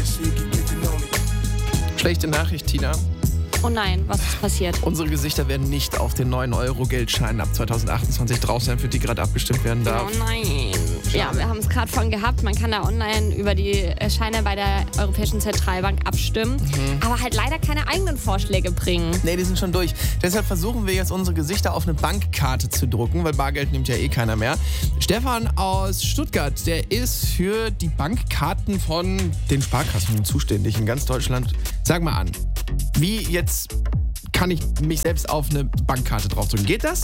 Schlechte Nachricht, Tina. Oh nein, was ist passiert? Unsere Gesichter werden nicht auf den 9-Euro-Geldscheinen ab 2028 drauf sein, für die gerade abgestimmt werden darf. Oh nein. Ja, wir haben es gerade von gehabt. Man kann da online über die Scheine bei der Europäischen Zentralbank abstimmen. Aber halt leider keine eigenen Vorschläge bringen. Nee, die sind schon durch. Deshalb versuchen wir jetzt, unsere Gesichter auf eine Bankkarte zu drucken, weil Bargeld nimmt ja eh keiner mehr. Stefan aus Stuttgart, der ist für die Bankkarten von den Sparkassen zuständig in ganz Deutschland. Sag mal an, wie jetzt kann ich mich selbst auf eine Bankkarte draufdrücken? Geht das?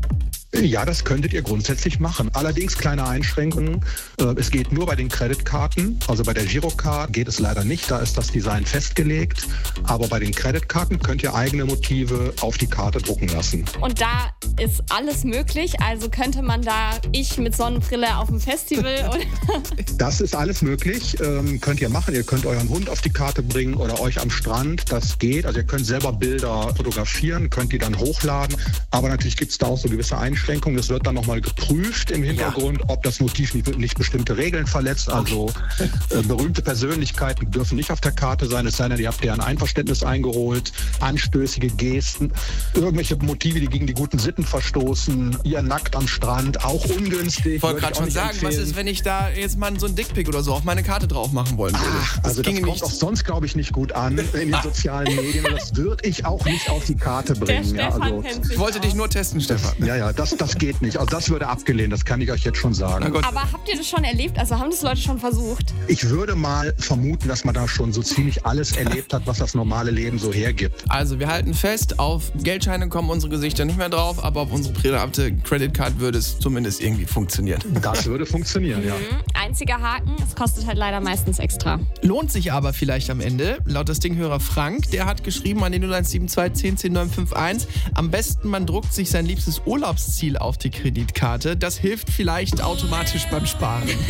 Ja, das könntet ihr grundsätzlich machen. Allerdings kleine Einschränkungen. Es geht nur bei den Creditkarten. Also bei der Girocard geht es leider nicht. Da ist das Design festgelegt. Aber bei den Creditkarten könnt ihr eigene Motive auf die Karte drucken lassen. Und da ist alles möglich. Also könnte man da ich mit Sonnenbrille auf dem Festival oder... Das ist alles möglich. Könnt ihr machen. Ihr könnt euren Hund auf die Karte bringen oder euch am Strand. Das geht. Also ihr könnt selber Bilder fotografieren, könnt die dann hochladen. Aber natürlich gibt es da auch so gewisse Einschränkungen. Es wird dann nochmal geprüft im Hintergrund, ob das Motiv nicht bestimmte Regeln verletzt. Also berühmte Persönlichkeiten dürfen nicht auf der Karte sein, es sei denn, ihr habt deren Einverständnis eingeholt. Anstößige Gesten, irgendwelche Motive, die gegen die guten Sitten verstoßen, ihr nackt am Strand, auch ungünstig. Ich wollte gerade schon sagen, was ist, wenn ich da jetzt mal so ein Dickpick oder so auf meine Karte drauf machen wollen würde? Also das kommt auch sonst, glaube ich, nicht gut an in den sozialen Medien. Das würde ich auch nicht auf die Karte bringen. Der Stefan kennt sich Ich wollte dich nur testen, Stefan. Ja, das geht nicht. Also das würde abgelehnt, das kann ich euch jetzt schon sagen. Aber habt ihr das schon erlebt? Also haben das Leute schon versucht? Ich würde mal vermuten, dass man da schon so ziemlich alles erlebt hat, was das normale Leben so hergibt. Also wir halten fest, auf Geldscheine kommen unsere Gesichter nicht mehr drauf, aber auf unsere private Creditcard würde es zumindest irgendwie funktionieren. Das würde funktionieren, ja. Einziger Haken, es kostet halt leider meistens extra. Lohnt sich aber vielleicht am Ende. Laut das Dinghörer Frank, der hat geschrieben an die 0172 10 10 951, am besten man druckt sich sein liebstes Urlaubsziel auf die Kreditkarte. Das hilft vielleicht automatisch beim Sparen.